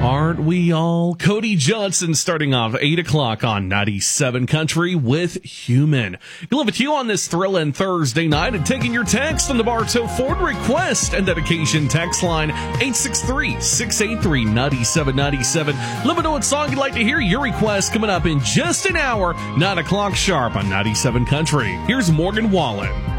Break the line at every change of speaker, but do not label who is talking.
Aren't we all? Cody Johnson starting off 8 o'clock on 97 Country with Human. You'll have it to you on this thrilling Thursday night and taking your text on the Bartow Ford request and dedication text line 863-683-9797. Let me know what song you'd like to hear. Your request coming up in just an hour, 9 o'clock sharp on 97 Country. Here's Morgan Wallen.